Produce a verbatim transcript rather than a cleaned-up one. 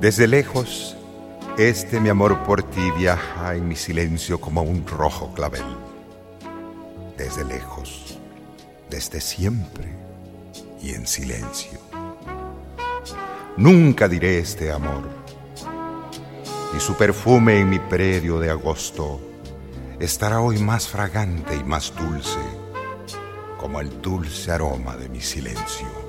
Desde lejos, este mi amor por ti viaja en mi silencio como un rojo clavel. Desde lejos, desde siempre y en silencio. Nunca diré este amor, y su perfume en mi predio de agosto estará hoy más fragante y más dulce, como el dulce aroma de mi silencio.